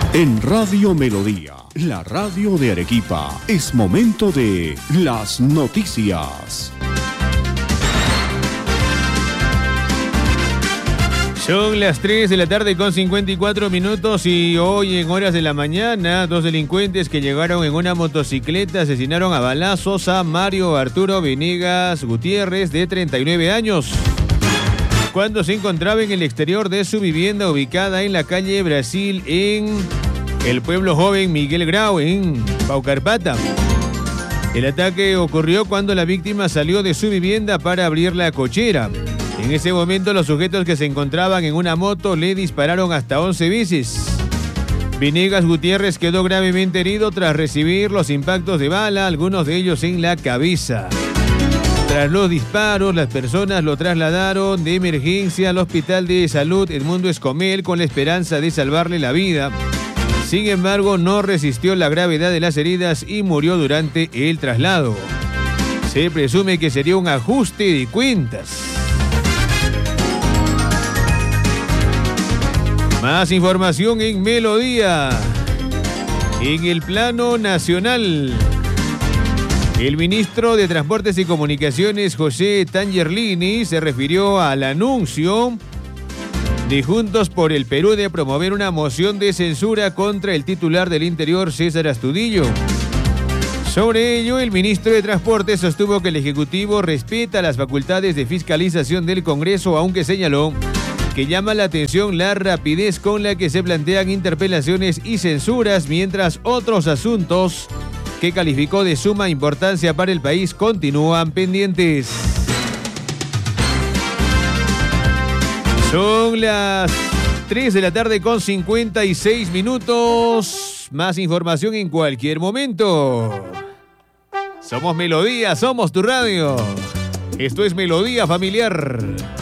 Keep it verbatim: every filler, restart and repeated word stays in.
En Radio Melodía, la radio de Arequipa, es momento de las noticias. Son las tres de la tarde con cincuenta y cuatro minutos y hoy en horas de la mañana, dos delincuentes que llegaron en una motocicleta asesinaron a balazos a Mario Arturo Venegas Gutiérrez, de treinta y nueve años, cuando se encontraba en el exterior de su vivienda ubicada en la calle Brasil, en el pueblo joven Miguel Grau, en Paucarpata. El ataque ocurrió cuando la víctima salió de su vivienda para abrir la cochera. En ese momento, los sujetos que se encontraban en una moto le dispararon hasta once veces. Venegas Gutiérrez quedó gravemente herido tras recibir los impactos de bala, algunos de ellos en la cabeza. Tras los disparos, las personas lo trasladaron de emergencia al Hospital de Salud Edmundo Escomel con la esperanza de salvarle la vida. Sin embargo, no resistió la gravedad de las heridas y murió durante el traslado. Se presume que sería un ajuste de cuentas. Más información en Melodía. En el plano nacional, el ministro de Transportes y Comunicaciones, José Tangerlini, se refirió al anuncio de Juntos por el Perú de promover una moción de censura contra el titular del Interior, César Astudillo. Sobre ello, el ministro de Transportes sostuvo que el Ejecutivo respeta las facultades de fiscalización del Congreso, aunque señaló que llama la atención la rapidez con la que se plantean interpelaciones y censuras, mientras otros asuntos que calificó de suma importancia para el país continúan pendientes. Son las tres de la tarde con cincuenta y seis minutos. Más información en cualquier momento. Somos Melodía, somos tu radio. Esto es Melodía Familiar.